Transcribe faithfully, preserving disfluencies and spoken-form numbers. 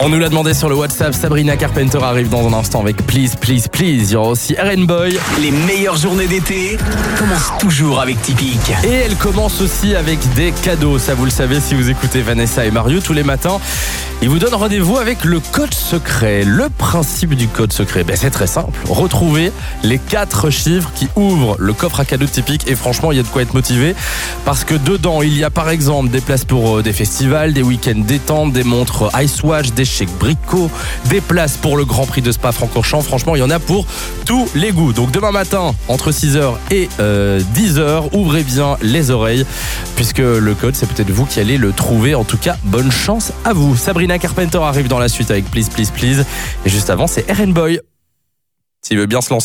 On nous l'a demandé sur le WhatsApp. Sabrina Carpenter arrive dans un instant avec Please, Please, Please. Il y aura aussi R N Boy. Les meilleures journées d'été commencent toujours avec Tipeee. Et elle commence aussi avec des cadeaux. Ça, vous le savez si vous écoutez Vanessa et Mario tous les matins. Ils vous donnent rendez-vous avec le code secret. Le principe du code secret, ben c'est très simple. Retrouvez les quatre chiffres qui ouvrent le coffre à cadeaux de Tipeee. Et franchement, il y a de quoi être motivé. Parce que dedans, il y a par exemple des places pour des festivals, des week-ends détente, des montres Icewatch, des chèques Brico, des places pour le Grand Prix de Spa-Francorchamps. Franchement, il y en a pour tous les goûts. Donc demain matin, entre six heures et euh, dix heures, ouvrez bien les oreilles. Puisque le code, c'est peut-être vous qui allez le trouver. En tout cas, bonne chance à vous. Sabrina Carpenter arrive dans la suite avec Please, Please, Please. Et juste avant, c'est R N Boy. S'il veut bien se lancer.